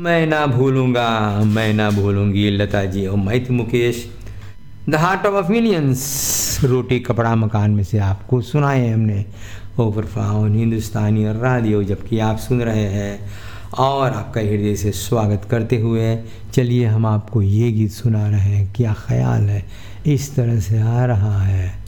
मैं ना भूलूंगा, मैं ना भूलूंगी, लता जी और मैं थी Mukesh. The heart of opinions, रोटी कपड़ा मकान में से आपको सुनाए हमने ओवर फाउन हिंदुस्तानी रेडियो, जबकि आप सुन रहे हैं और आपका हृदय से स्वागत करते हुए चलिए हम आपको ये गीत सुना रहे हैं। क्या ख्याल है, इस तरह से आ रहा है।